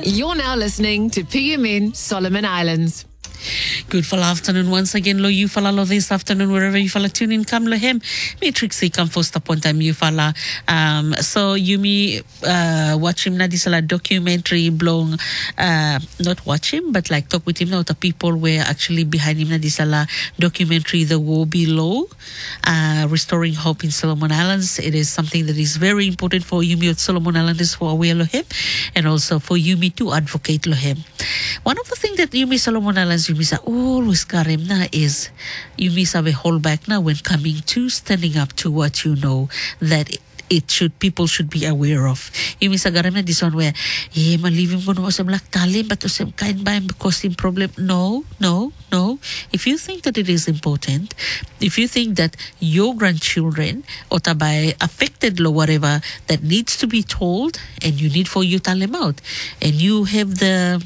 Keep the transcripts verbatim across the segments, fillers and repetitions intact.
You're now listening to P M N Solomon Islands. Good fall afternoon once again. Lo you fala lo this afternoon wherever you fala tune in come lo him. Matrixi come first upon time you fala. Um so you me uh watch him na this la documentary blong uh not watch him but like talk with him now the people were actually behind him na this la documentary The War Below, uh restoring hope in Solomon Islands. It is something that is very important for Yumi at Solomon Islanders for aware lo him and also for Yumi to advocate lo him. One of the things that Yumi Solomon Islands Yumi sa always karem na is Yumi sa a hold back na when coming to standing up to what you know that it, it should people should be aware of. Yumi sa karem na this one where eh malivim ko no sam lak talim but sam kain ba because in problem no no no if you think that it is important, if you think that your grandchildren or tabay affected lo whatever that needs to be told and you need for you tell them out and you have the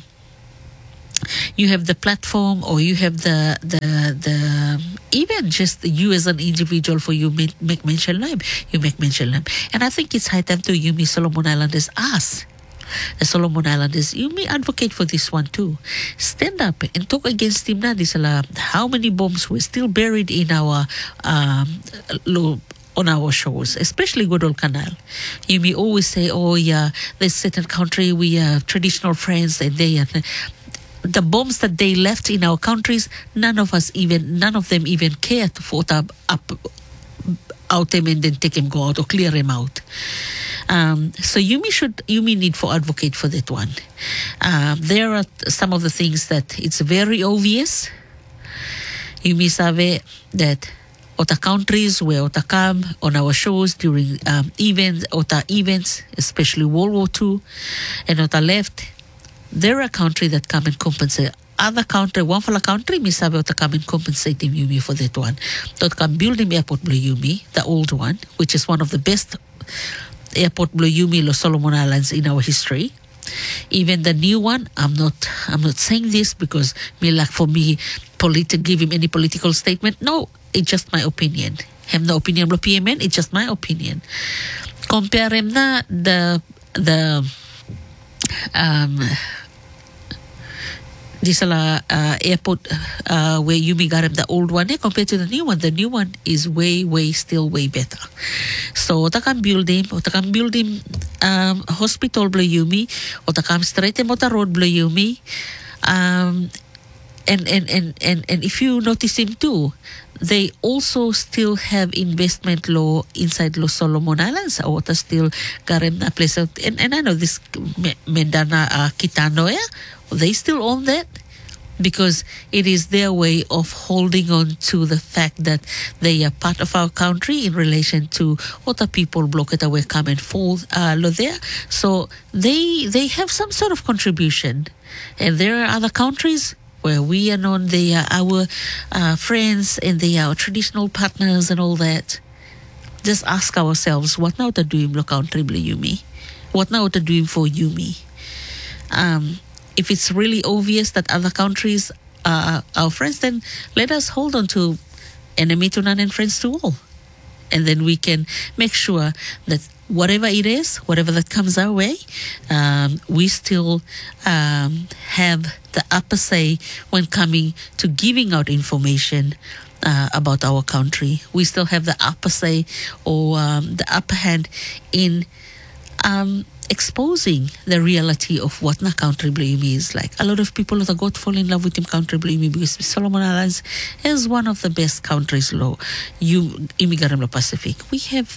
you have the platform or you have the the the even just you as an individual for you make, make mention them you make mention them and I think it's high time to you me Solomon Islanders us the Solomon Islanders you may advocate for this one too. Stand up and talk against him na this how many bombs were still buried in our um low on our shores, especially Guadalcanal. You may always say, oh yeah, this certain country we are traditional friends and they are the bombs that they left in our countries, none of us even, none of them even cared for to up out them and then take them go out or clear them out. Um, so Yumi should, Yumi need for advocate for that one. Uh, there are some of the things that it's very obvious. Yumi sabe that other countries where Ota come on our shows during um, events, Ota events, especially World War Two, and Ota left. There are countries that come and compensate. Other country, one for a country, mi sabi to come and compensate him Yumi for that one. That can build him airport Blue Yumi, the old one, which is one of the best airport Blue Yumi, Los Solomon Islands in our history. Even the new one, I'm not, I'm not saying this because me like for me, polit- give him any political statement. No, it's just my opinion. Hem no opinion Blue P M N, it's just my opinion. Compare him na the the um. This uh, uh, airport uh, where Yumi got him the old one eh, compared to the new one. The new one is way, way, still way better. So, ta can build him, or ta can build him um, hospital Blue Yumi, or ta can straight him the road Blue Yumi. Um, and, and, and, and, and if you notice him too, they also still have investment law inside Los Solomon Islands, or ta still got him a place. Of, and, and I know this Mendana uh, Kitano, yeah? They still own that because it is their way of holding on to the fact that they are part of our country in relation to other people blocked away come and fall uh, there. So they they have some sort of contribution. And there are other countries where we are known, they are our uh, friends and they are our traditional partners and all that. Just ask ourselves, what now to do in the country, Yumi? What now to do for Yumi? Um... If it's really obvious that other countries are our friends, then let us hold on to enemy to none and friends to all. And then we can make sure that whatever it is, whatever that comes our way, um, we still um, have the upper say when coming to giving out information uh, about our country. We still have the upper say or um, the upper hand in um, exposing the reality of what na country Blumi is like. A lot of people that got fall in love with him country Blumi because Solomon Islands is one of the best countries low you immigrant lo Pacific. We have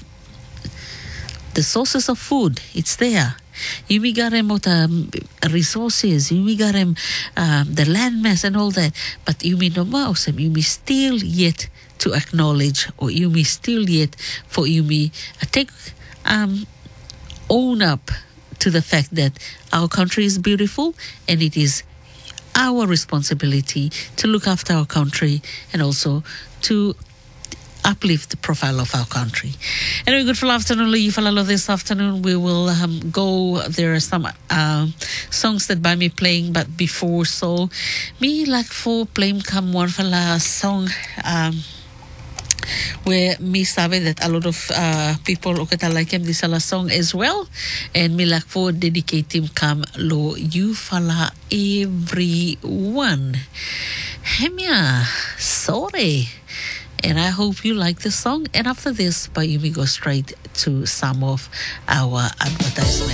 the sources of food, it's there. You got him with um, resources, you got him um, the landmass and all that, but you may no mouse you may still yet to acknowledge or you may still yet for you may uh, take um own up to the fact that our country is beautiful and it is our responsibility to look after our country and also to uplift the profile of our country. Anyway, good for afternoon, Lee. This afternoon we will um, go. There are some um, songs that by me playing, but before so, me like for playing come one for la song. Um, where me sabe that a lot of uh, people ukata like him this a song as well, and me like for dedicate him come lo you fala everyone. Hemia, sorry. And I hope you like the song. And after this, Bayumi go straight to some of our advertisements.